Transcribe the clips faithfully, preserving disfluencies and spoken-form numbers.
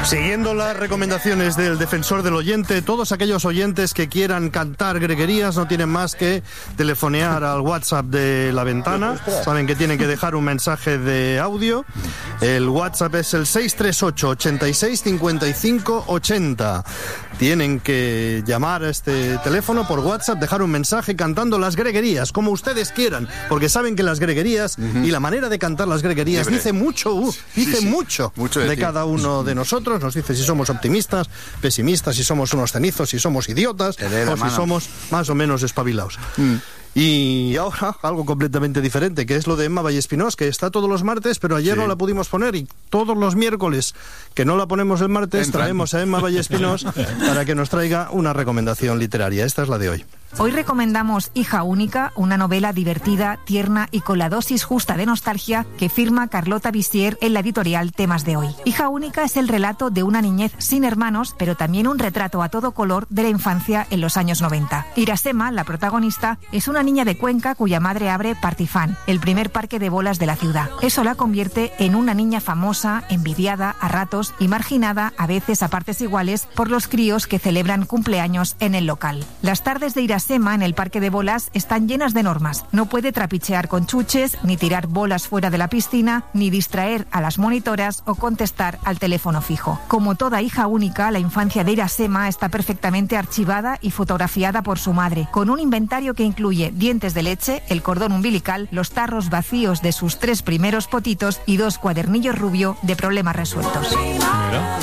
Siguiendo las recomendaciones del defensor del oyente, todos aquellos oyentes que quieran cantar greguerías no tienen más que telefonear al WhatsApp de La Ventana. Saben que tienen que dejar un mensaje de audio. El WhatsApp es el seis tres ocho, ochenta y seis, cincuenta y cinco, ochenta. Tienen que llamar a este teléfono por WhatsApp, dejar un mensaje cantando las greguerías, como ustedes quieran, porque saben que las greguerías uh-huh. y la manera de cantar las greguerías Libre. dice mucho, uh, dice sí, sí. mucho, mucho de, de cada uno de nosotros. Nos dice si somos optimistas, pesimistas, si somos unos cenizos, si somos idiotas, o si somos más o menos espabilados. Mm. Y ahora algo completamente diferente, que es lo de Emma Vallespinós, que está todos los martes, pero ayer sí. no la pudimos poner, y todos los miércoles que no la ponemos el martes, Entran. traemos a Emma Vallespinós para que nos traiga una recomendación literaria. Esta es la de hoy. Hoy recomendamos Hija única, una novela divertida, tierna y con la dosis justa de nostalgia que firma Carlota Bissier en la editorial Temas de Hoy. Hija única es el relato de una niñez sin hermanos, pero también un retrato a todo color de la infancia en los años noventa. Irasema, la protagonista, es una niña de Cuenca cuya madre abre Partifán, el primer parque de bolas de la ciudad. Eso la convierte en una niña famosa, envidiada a ratos y marginada, a veces a partes iguales, por los críos que celebran cumpleaños en el local. Las tardes de Irasema en el parque de bolas están llenas de normas. No puede trapichear con chuches, ni tirar bolas fuera de la piscina, ni distraer a las monitoras o contestar al teléfono fijo. Como toda hija única, la infancia de Irasema está perfectamente archivada y fotografiada por su madre, con un inventario que incluye dientes de leche, el cordón umbilical, los tarros vacíos de sus tres primeros potitos y dos cuadernillos rubio de problemas resueltos. Mira.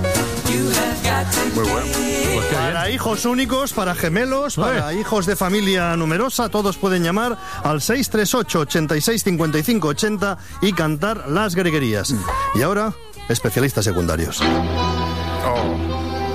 Muy bueno. Pues para hijos únicos, para gemelos, para Uy. hijos de familia numerosa, todos pueden llamar al seis tres ocho, ochenta y seis, cincuenta y cinco, ochenta y cantar las greguerías. Mm. Y ahora, especialistas secundarios. Oh.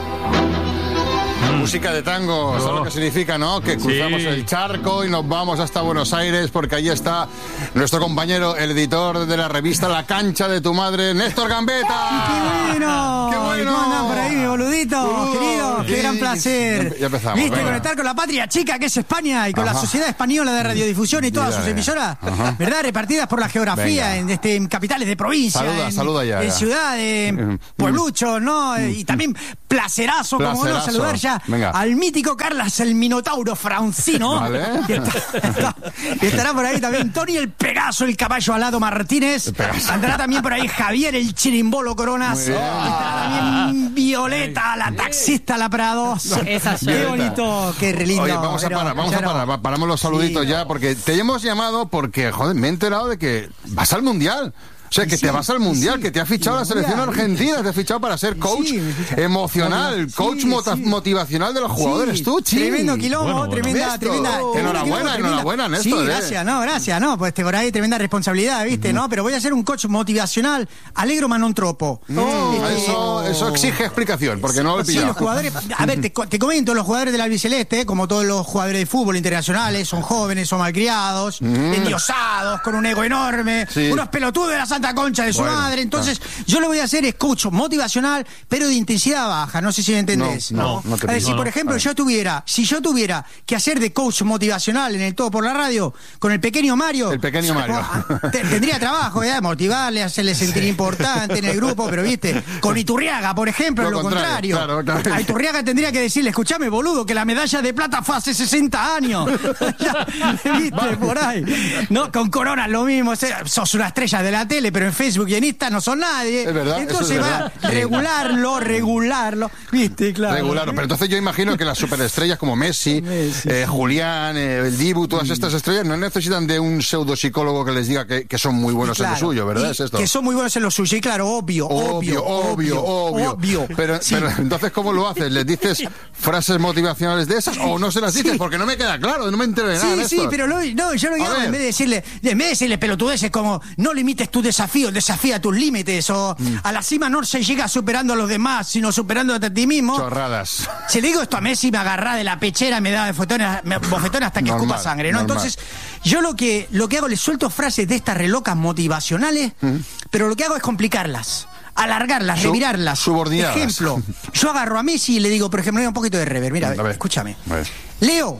Música de tango, ¿sabes lo que significa, no? Que cruzamos sí. el charco y nos vamos hasta Buenos Aires, porque allí está nuestro compañero, el editor de la revista La Cancha de tu Madre, Néstor Gambetta. ¡Qué bueno! ¡Qué bueno! ¿Cómo andan por ahí, mi boludito? Uh, querido, qué gran placer. Ya empezamos. ¿Viste? Venga. Conectar con la patria chica que es España y con Ajá. la Sociedad Española de Radiodifusión y todas Mira, sus emisoras, Ajá. ¿verdad? Repartidas por la geografía en, este, en capitales de provincia, saluda, en, saluda ya, en ya. ciudades, en puebluchos, ¿no? Mm. Y también placerazo, placerazo. como no, saludar ya Venga. al mítico Carlas el Minotauro Francino. Vale. Y, está, está, y estará por ahí también Tony el Pegaso, el caballo alado Martínez. Andará también por ahí Javier el Chirimbolo Coronas. Estará también Violeta, la taxista La Prado. Esa Qué bonito, qué re lindo. Oye, vamos pero, a parar, vamos claro. a parar. Paramos los saluditos sí, ya, porque te hemos llamado porque, joder, me he enterado de que vas al Mundial. O sea, que sí, te vas al Mundial, sí, que te ha fichado la selección argentina, te ha fichado para ser coach sí, emocional, sí, coach sí, motivacional de los jugadores. Sí, tú, ching. Tremendo quilombo, bueno, bueno. tremenda, tremenda. Oh, enhorabuena, enhorabuena, Néstor. Sí, gracias, no, gracias, no, pues te por ahí tremenda responsabilidad, ¿viste? Uh-huh. No, pero voy a ser un coach motivacional, alegro ma non troppo. Oh, este, eso, eso exige explicación, porque no lo he pillado. Sí, los jugadores, a ver, te, te comento, los jugadores del albiceleste, como todos los jugadores de fútbol internacionales, son jóvenes, son malcriados, uh-huh. endiosados, con un ego enorme, sí. unos pelotudos de la santa concha de su bueno. madre. Entonces, no. yo lo voy a hacer es coach motivacional, pero de intensidad baja. No sé si me entendés. No, no, no te a ver, pido, si no, por ejemplo yo tuviera, si yo tuviera que hacer de coach motivacional en el Todo por la Radio con el pequeño Mario. El pequeño Mario. Te, tendría trabajo, ¿eh? Motivarle, hacerle sentir sí. importante en el grupo, pero viste, con Iturriaga, por ejemplo, lo, lo contrario. contrario. Claro, claro. A Iturriaga tendría que decirle, escuchame, boludo, que la medalla de plata fue hace sesenta años. Ya, viste, por ahí. No, con Corona lo mismo. Sos una estrella de la tele, pero en Facebook y en Insta no son nadie. Es verdad, entonces es va verdad. a regularlo, regularlo. ¿Viste? Claro. Regularlo. Pero entonces yo imagino que las superestrellas como Messi, Messi eh, Julián, eh, el Dibu, todas mm. estas estrellas no necesitan de un pseudopsicólogo que les diga que, que son muy buenos claro. en lo suyo, ¿verdad? ¿Es esto? Que son muy buenos en lo suyo, y claro, obvio, obvio, obvio, obvio. obvio. obvio. Pero, sí. pero entonces, ¿cómo lo haces? ¿Les dices frases motivacionales de esas o no se las dices? Sí. Porque no me queda claro, no me entero de nada. Sí, sí, pero lo, no, yo lo llamo en vez de decirle, en vez de decirle pelotudeces como no limites tu desafío, desafía tus límites, o mm. a la cima no se llega superando a los demás, sino superándote a ti mismo. Chorradas. Si le digo esto a Messi, me agarra de la pechera, me da bofetones, me bofetones hasta que normal, escupa sangre, ¿no? Normal. Entonces, yo lo que, lo que hago, le suelto frases de estas relocas motivacionales, mm. pero lo que hago es complicarlas, alargarlas, Sub, revirarlas. Subordinadas. Ejemplo, yo agarro a Messi y le digo, por ejemplo, un poquito de rever, mira, ver, escúchame. Leo,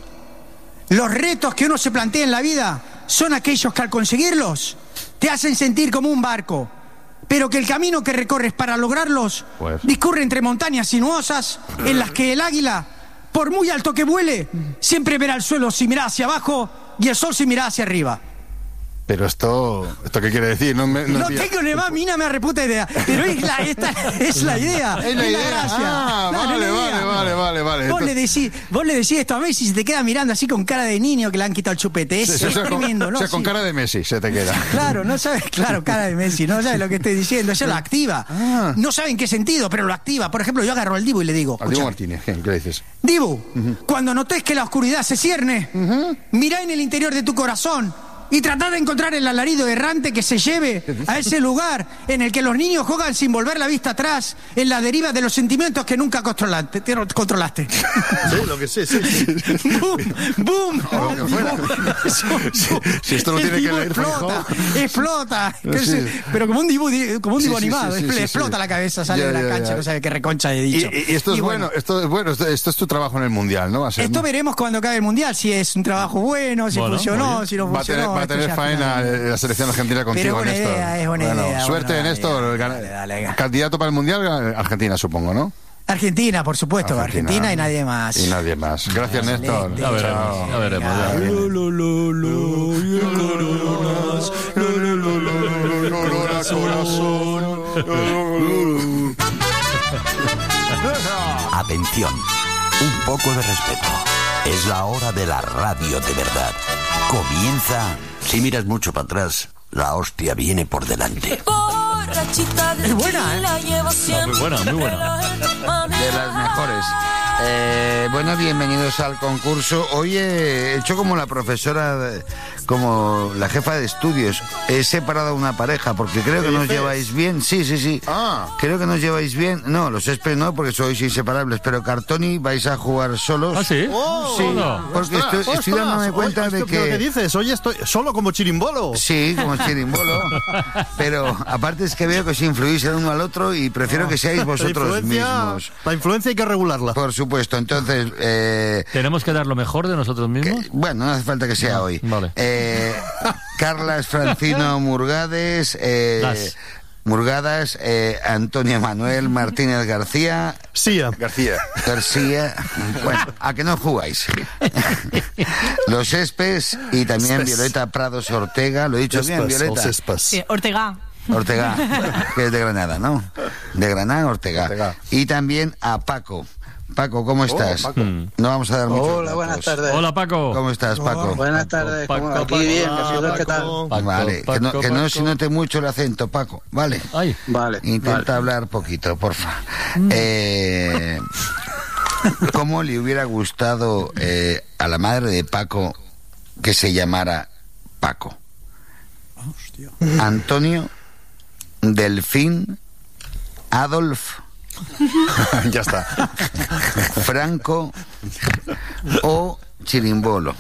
los retos que uno se plantea en la vida son aquellos que al conseguirlos te hacen sentir como un barco, pero que el camino que recorres para lograrlos pues. discurre entre montañas sinuosas en las que el águila, por muy alto que vuele, siempre verá el suelo si mira hacia abajo y el sol si mira hacia arriba. Pero esto, ¿esto qué quiere decir? No, me, no, no tengo ni más mina me reputa idea. Pero es la, esta, es la idea. Es la, es idea. la gracia. Ah, no, vale, no vale, vale, vale, vale. Vos, le decís, vos le decís esto a Messi y se te queda mirando así con cara de niño que le han quitado el chupete. Es, sí, es sí, tremendo, con, ¿no? O sea, con sí. cara de Messi se te queda. Claro, no sabes, claro, cara de Messi, no sabes lo que estoy diciendo. Eso lo activa. Ah. No sabe en qué sentido, pero lo activa. Por ejemplo, yo agarro al Dibu y le digo... Al Dibu Martínez, ¿qué le dices? Dibu, uh-huh. cuando notes que la oscuridad se cierne, uh-huh. mirá en el interior de tu corazón y tratad de encontrar el alarido errante que se lleve a ese lugar en el que los niños juegan sin volver la vista atrás, en la deriva de los sentimientos que nunca controlaste. controlaste. Sí, lo que sé, sí. sí. ¡Boom! ¡Boom! Si, si esto no tiene que leer, explota, explota. Sí. Pero como un dibujo, como un dibujo sí, animado, sí, sí, sí, explota sí. la cabeza, sale ya, de la ya, cancha, ya. no sabe qué reconcha he dicho. Y, y esto es y bueno, bueno, esto es bueno, esto, esto es tu trabajo en el Mundial, ¿no? Va a ser, esto ¿no? veremos cuando acabe el Mundial, si es un trabajo bueno, si bueno, funcionó, si no funcionó. Va a tener faena la selección argentina contigo, Pero Néstor. Idea, es buena bueno, idea, suerte, bueno, Néstor. Dale, dale, dale. Candidato para el Mundial, Argentina, supongo, ¿no? Argentina, por supuesto, Argentina, Argentina y nadie más. Y nadie más. Gracias, dale, Néstor. Ya veremos, ya veremos. Ya veremos. Atención, un poco de respeto. Es la hora de la radio de verdad. Comienza. Si miras mucho para atrás, la hostia viene por delante. Es buena, ¿eh? No, muy buena, muy buena. De las mejores. Eh, bueno, bienvenidos al concurso. Hoy he hecho como la profesora, de, como la jefa de estudios. He separado a una pareja porque creo que nos lleváis bien. Sí, sí, sí. Ah. Creo que nos lleváis bien. No, los Espe no, porque sois inseparables. Pero Cartoni vais a jugar solos. ¿Ah, sí? Oh, sí, no. porque ostras, estoy, estoy ostras, dándome cuenta oye, de que... ¿Qué dices? Hoy estoy solo como chirimbolo. Sí, como chirimbolo. Pero aparte es que veo que os influís el uno al otro y prefiero que seáis vosotros la mismos. La influencia hay que regularla. Por supuesto, entonces... Eh, ¿Tenemos que dar lo mejor de nosotros mismos? Que, bueno, no hace falta que sea no, hoy. Vale. Eh, Carlas Francino Murgades... Eh, Las. Murgadas, eh, Antonio Manuel Martínez García. Sia. García. García. Bueno, a que no jugáis. Los Espes y también Espes. Violeta Prados Ortega. ¿Lo he dicho Espes, bien, Violeta? Sí, Ortega. Ortega, que es de Granada, ¿no? De Granada, Ortega. Ortega. Y también a Paco. Paco, ¿cómo estás? Oh, Paco. No vamos a dar mucho. Hola, datos. Buenas tardes. Hola, Paco. ¿Cómo estás, Paco? Oh, buenas tardes. Paco, Paco, Paco, aquí bien, Paco, ¿qué tal? Paco, vale, Paco, que no, que Paco. no se note mucho el acento, Paco, ¿vale? Ay. Vale. Intenta vale. hablar poquito, porfa. Eh, ¿Cómo le hubiera gustado eh, a la madre de Paco que se llamara Paco? Hostia. Antonio, Delfín, Adolf... Ya está. Franco o Chirimbolo.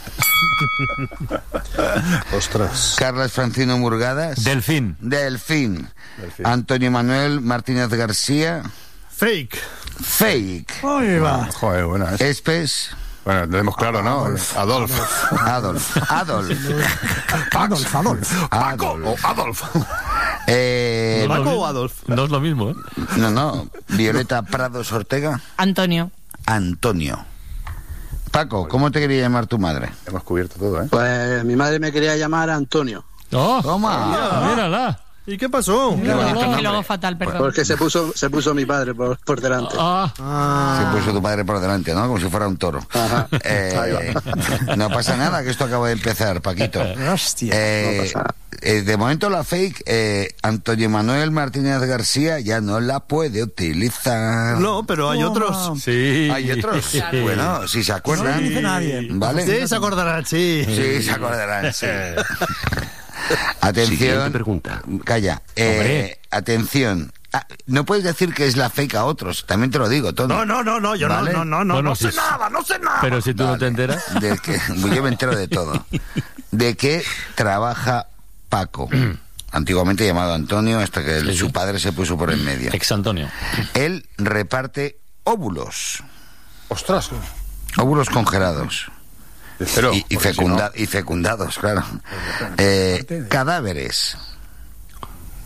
Ostras. Carlas Francino Murgadas. Delfín. Delfín. Delfín. Antonio Manuel Martínez García. Fake. Fake. Ahí va. Joder, buena. Es. Espes. Bueno, lo tenemos claro, ¿no? Adolf. Adolf. Adolf. Adolf. Adolf. Adolf. Paco o Adolf. Eh, ¿Paco o Adolf? No es lo mismo, ¿eh? No, no. Violeta Prados Ortega. Antonio. Antonio. Paco, ¿cómo te quería llamar tu madre? Hemos cubierto todo, ¿eh? Pues mi madre me quería llamar Antonio. ¡Oh! Toma. Mírala. ¿Y qué pasó? Qué bonito, que luego fatal, perdón. Porque se puso se puso mi padre por, por delante. Ah. Ah. Se puso tu padre por delante, ¿no? Como si fuera un toro. Ajá. Eh, no pasa nada, que esto acaba de empezar, Paquito. Hostia. Eh, no pasa nada. Eh, de momento la fake, eh, Antonio Manuel Martínez García ya no la puede utilizar. No, pero hay Oh. otros. Sí. Hay otros. Bueno, si se acuerdan. No lo dice nadie. ¿Vale? Sí, se acordarán, sí. Sí, se acordarán, sí. Atención. Siguiente pregunta. Calla. Eh, atención. Ah, no puedes decir que es la fake a otros, también te lo digo, Tony. No, no, no, no, yo ¿Vale? no, no, no, Bueno, no si sé es- nada, no sé nada. Pero si tú no Vale. te enteras. De que, yo me entero de todo. ¿De qué trabaja Paco? Antiguamente llamado Antonio, hasta que el- Sí, sí. su padre se puso por en medio. Ex Antonio. Él reparte óvulos. Ostras. Óvulos congelados. Pero, y, y, porque fecunda- si y fecundados, claro. Eh, cadáveres.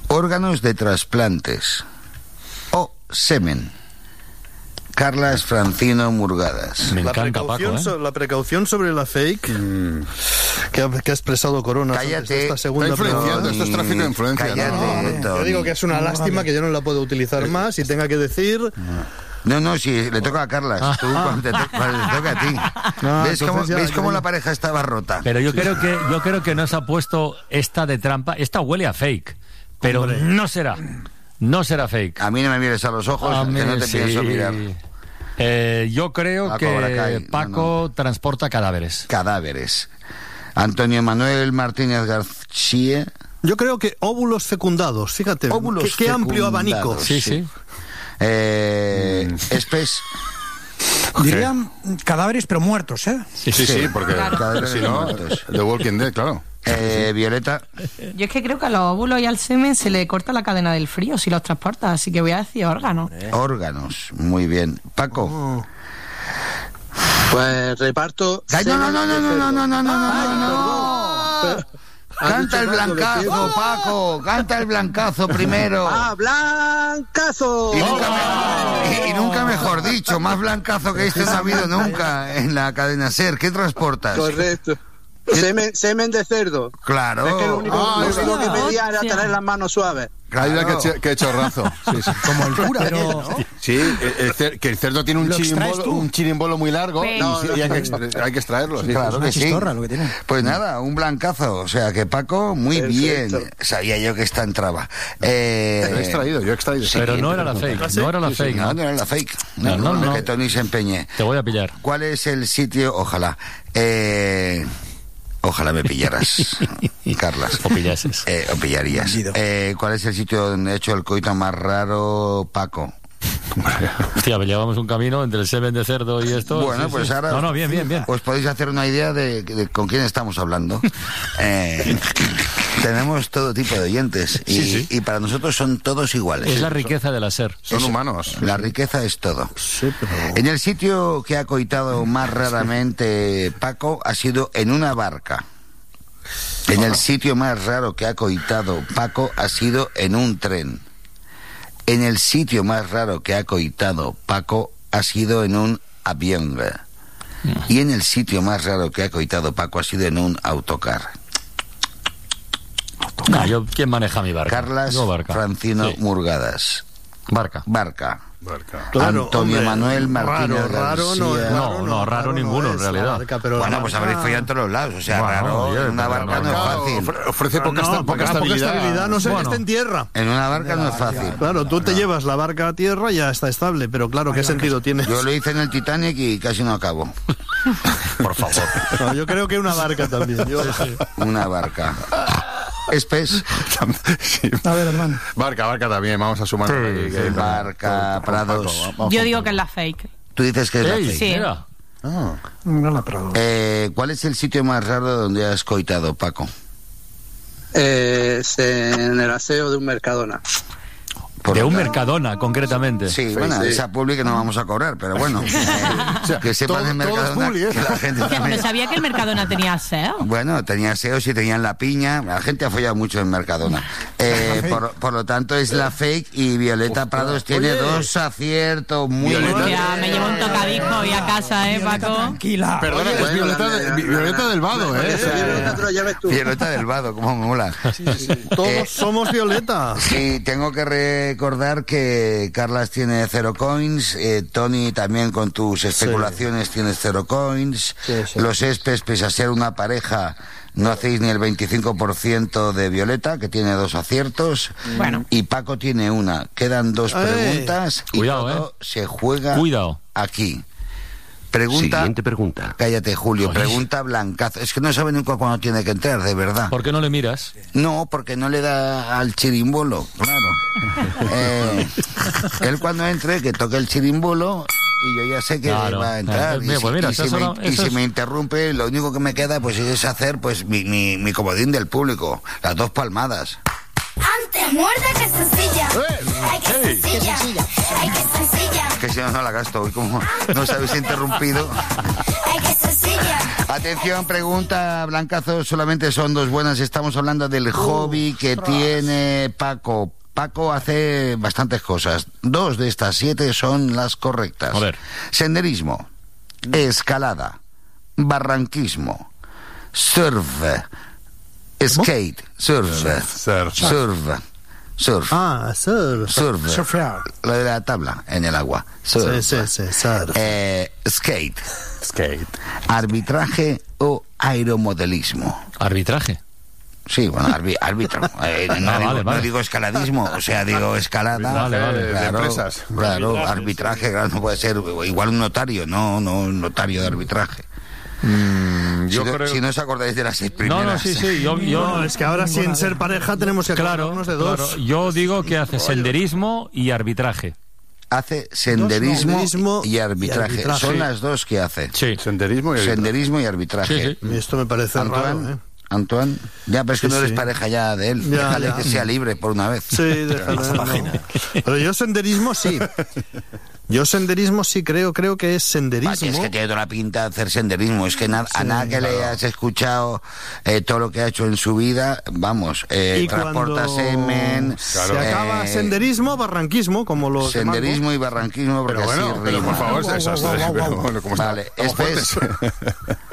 órganos de trasplantes o semen. Carlas Francino Murgadas. Me La encanta, Paco, precaución, ¿eh? so- la precaución sobre la fake Mm. que, ha, que ha expresado Corona antes de Cállate. esta segunda Está influenciando, pregunta. esto es tráfico de influencia. Cállate, ¿no? Yo Tony. digo que es una lástima que yo no la puedo utilizar más y tenga que decir... No, no, si le toca a Carlas. Tú cuando te, to- cuando te toca a ti. Ah, ¿Ves cómo, entonces ya- ¿ves cómo ya- la pareja estaba rota? Pero yo creo que yo creo que nos ha puesto esta de trampa. Esta huele a fake, pero Hombre. no será. No será fake. A mí no me mires a los ojos, A que mí no te sí. pienso mirar. Eh, yo creo La Cobra Kai, que no, Paco transporta cadáveres. Cadáveres. Antonio Manuel Martínez García. Yo creo que óvulos fecundados, fíjate, Óvulos qué, qué amplio fecundados. abanico. Sí, sí. Eh, Mm. Espes. Dirían cadáveres pero muertos, ¿eh? Sí, sí, sí, porque Cadáveres si no, muertos. The Walking Dead, claro. Eh, Violeta. Yo es que creo que a los óvulos y al semen se le corta la cadena del frío si los transporta, así que voy a decir órganos. Órganos. Muy bien. Paco. Pues reparto. Ay, no, no, no, no, no, no, no, no, no, no, no. Pero- ¿Has Canta el dicho Paco, blancazo, lo siento? Paco. Canta el blancazo primero. ¡Ah, blancazo! Y nunca, me- y- y nunca mejor dicho, más blancazo que este no ha habido nunca en la cadena SER. ¿Qué transportas? Correcto. Semen, semen de cerdo. Claro. Es que lo único, Ah, lo es único que verdad. pedía era Hostia. tener las manos suaves. Ay, mira Claro. qué, che- qué chorrazo. Sí, sí. Como el cura, pero... Sí, el- el cer- que el cerdo tiene un ¿Lo extraes chirimbolo, tú? un chirimbolo muy largo y, No, sí, y hay, que extra- hay que extraerlo. sí. Claro Una que sí. chistorra lo que tiene. Pues nada, un blancazo. O sea que Paco, muy Perfecto. bien. Sabía yo que esta entraba. Eh, Lo he extraído, yo he extraído. sí. Pero no era la fake. No era la fake. No, ¿no? no era la fake. No, No, no, no, no. que Tony se empeñe. Te voy a pillar. ¿Cuál es el sitio? Ojalá. Eh, ojalá me pillaras, Carlas. O pillases. Eh, o pillarías. Bandido. Eh, ¿Cuál es el sitio donde he hecho el coito más raro, Paco? Hostia, llevamos un camino entre el semen de cerdo y esto. Bueno, Sí, pues sí. ahora... No, no, bien, bien, bien. Os podéis hacer una idea de, de con quién estamos hablando. Eh, tenemos todo tipo de oyentes y, Sí, sí. y para nosotros son todos iguales. Es la riqueza de la SER. Son humanos. La riqueza es todo. En el sitio que ha coitado más raramente Paco ha sido en una barca. En el sitio más raro que ha coitado Paco ha sido en un tren. En el sitio más raro que ha coitado Paco ha sido en un avión. Y en el sitio más raro que ha coitado Paco ha sido en un autocar. Ah, yo, ¿quién maneja mi barca? Carlas Yo, barca. Francino Sí. Murgadas. Barca. Barca. Barca. Claro, Antonio hombre, Manuel Martínez raro, raro no, García. raro No, no, raro ninguno, en es realidad. la barca, pero Bueno, la pues barca- habréis follado en todos los lados. O sea, Bueno, raro, oye, en una pero barca no es Claro, fácil. ofre- ofrece poca, No, esta- poca, poca estabilidad. no sé que Bueno. esté en tierra. En una barca no es fácil. Claro, tú te llevas la barca a tierra y ya está estable, pero claro, ¿qué sentido tiene? Yo lo hice en el Titanic y casi no acabo. Por favor. No, yo creo que una barca también. Yo- Una barca. Espes, Sí. A ver, hermano. Barca, barca también, vamos a sumar. ahí, que- barca, Prados. Vamos Yo con digo Paco. que es la fake. Tú dices que es la Ey, fake. Sí. mira. Ah. No la Prado. Eh, ¿Cuál es el sitio más raro donde has coitado, Paco? Eh, se- en el aseo de un Mercadona. Por De lo un tanto- Mercadona, concretamente. Sí, Sí, bueno, sí. esa publi que no vamos a cobrar, pero bueno. eh, que sepan todo- en todo es Mercadona publi, ¿eh? que la gente Hostia, también... pero sabía que el Mercadona tenía S E O. Bueno, tenía S E Os y tenían la piña. La gente ha follado mucho en Mercadona. Eh, por, por lo tanto, es la fake y Violeta Prados tiene Oye. dos aciertos muy Violeta. buenos. Hostia, me llevo un tocadisco hoy a casa, ¿eh, Paco? Tranquila. Perdona, Oye, es Violeta, bueno, de- la- Violeta la- del Vado, ¿eh? O sea, Violeta, te lo lleves tú. Violeta del Vado, como mola. Todos Eh, somos Violeta. Sí, tengo que recordar que Carlas tiene cero coins, eh, Tony también con tus especulaciones tienes cero coins, Sí, sí. los Espes, pese a ser una pareja, no hacéis ni el veinticinco por ciento de Violeta, que tiene dos aciertos, Bueno. y Paco tiene una. Quedan dos ¡Ey! preguntas y Cuidado, todo eh. se juega Cuidado. aquí. Pregunta... Siguiente pregunta. Cállate, Julio. Oye. Pregunta blancazo. Es que no sabe nunca cuándo tiene que entrar, de verdad. ¿Por qué no le miras? No, porque no le da al chirimbolo, claro. Eh, él cuando entre, que toque el chirimbolo y yo ya sé que Claro. va a entrar. Eh, y mira, si, pues mira, y si eso me, no- y eso si es- me interrumpe, lo único que me queda pues es hacer pues mi, mi, mi comodín del público, las dos palmadas. Antes muerde que sencilla. Ay, que sencilla. Ay, que sencilla. Que si no, no la gasto. Y como nos habéis interrumpido, Ay, que sencilla. Atención, pregunta, Blancazo, solamente son dos buenas. Estamos hablando del hobby que tiene Paco. Paco hace bastantes cosas. Dos de estas siete son las correctas. A ver. Senderismo, escalada, barranquismo, surf, skate, surf, Surf. surf, surf, Ah, surf. surf, Surfear. lo de la tabla en el agua, surf, Sí, sí, sí, surf. Eh, skate, Skate. arbitraje o aeromodelismo. Arbitraje. Sí, bueno, arbi- árbitro. Eh, no, Ah, digo, vale, vale. no digo escaladismo, o sea, digo escalada. Vale, vale. De Claro, empresas. claro, arbitraje, claro, no puede ser igual un notario, no, no un notario de arbitraje. Mm, yo si, no, creo... si no os acordáis de las seis primeras. No, no, sí, sí. Yo, yo, No, es que ahora sin ser pareja tenemos que claro, acordarnos de dos. claro. Yo digo que hace senderismo y arbitraje. Hace senderismo, senderismo y, arbitraje. y arbitraje. Son las dos que hace. Sí. Senderismo y... Senderismo y arbitraje. Sí, sí. Esto me parece Antoine, raro, ¿eh? Antoine, ya, pero es que Sí, no eres sí. pareja ya de él. Ya, Déjale ya. que sea libre por una vez. Sí, déjame. no. Pero yo senderismo sí. Yo senderismo sí creo, creo que es senderismo. Vaya, es que tiene toda la pinta de hacer senderismo. Es que na- a nada que le hayas escuchado eh, todo lo que ha hecho en su vida, vamos, eh, Y transporta cuando semen. se eh, acaba senderismo, barranquismo, como los de senderismo y barranquismo, porque Pero bueno, así pero rima. por favor, eso es- pero bueno, ¿cómo está? Vale, Estamos esto es- fuertes.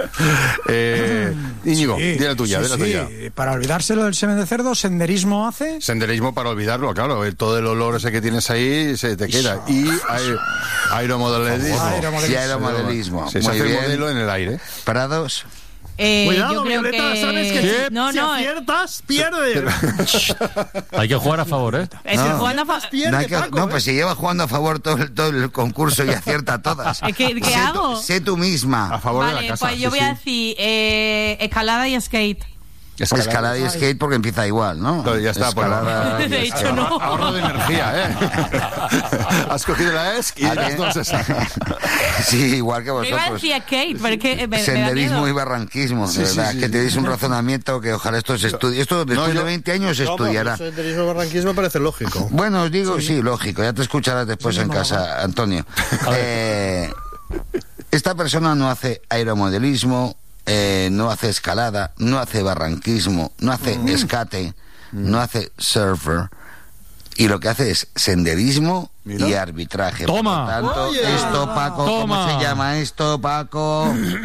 eh, Íñigo, Sí, dile la tuya, sí, dile la sí. tuya. Para olvidárselo del semen de cerdo, senderismo hace. Senderismo para olvidarlo, claro. el- Todo el olor ese que tienes ahí se te queda. Y aer- aeromodelismo. Aeromodelismo. Y aeromodelismo. Sí, se Muy hace el bien. modelo en el aire. Parados. Eh, Cuidado, yo creo Violeta, que... sabes que No, si no, eh, aciertas, pierdes. Hay que jugar a favor, ¿eh? estoy No. jugando a fa- Pierde, No, hay que- Paco, no, ¿eh? pues se lleva jugando a favor todo el, todo el concurso y acierta todas. Es que, ¿qué Sé tú- hago? Sé tú misma. A favor de Vale, la casa. pues yo sí, voy a sí. decir eh, escalada y skate. Escalada y skate porque empieza igual, ¿no? Todo, ya está, pues, Escalada y De skate. hecho, no. Ahorro de energía, ¿eh? Has cogido la ESC y las dos esas. Sí, igual que Yo iba a vosotros. decir skate, pero es que eh, me, me da Senderismo miedo. y barranquismo, Sí, de sí, verdad, sí, que sí. tenéis un razonamiento que ojalá esto se estudie. Esto después yo- de veinte años se No, estudiará. pero senderismo y barranquismo parece lógico. Bueno, os digo, sí, lógico, ya te escucharás después en casa, Antonio. Eh, esta persona no hace aeromodelismo, eh, no hace escalada, no hace barranquismo, no hace escate, no hace surfer, y lo que hace es senderismo y arbitraje. Toma. Por lo tanto, Oye. esto, Paco, ¿cómo Toma. se llama esto, Paco?